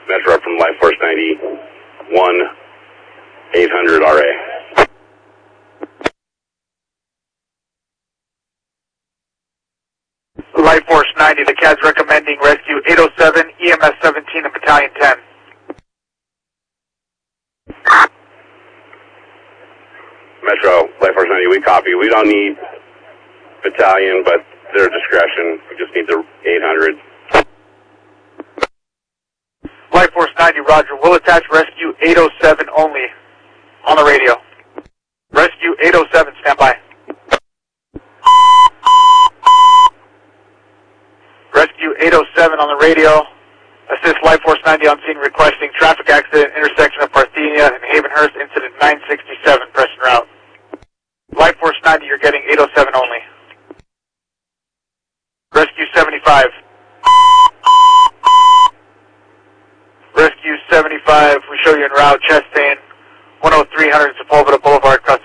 Metro from Life Force 90, 1-800 RA. Life Force 90, the CAD's recommending rescue 807, EMS 17, and Battalion 10. Metro, Life Force 90, we copy. We don't need battalion, but their discretion. We just need the 800. Life Force 90, roger. We'll attach rescue 807 only on the radio. Rescue 807, stand by. Rescue 807 on the radio. Assist Life Force 90 on scene requesting traffic accident, intersection of Parthenia and Havenhurst, incident 967, press en route. Life Force 90, you're getting 807 only. Rescue 75. Rescue 75, we show you en route, Chastain, 10300 Sepulveda Boulevard,